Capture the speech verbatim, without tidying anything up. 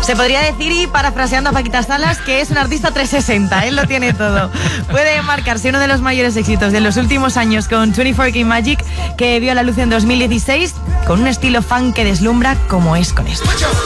Se podría decir, y parafraseando a Paquita Salas, que es un artista trescientos sesenta, él lo tiene todo. Puede marcarse uno de los mayores éxitos de los últimos años con veinticuatro K Magic, que vio la luz en dos mil dieciséis, con un estilo funk que deslumbra como es con esto.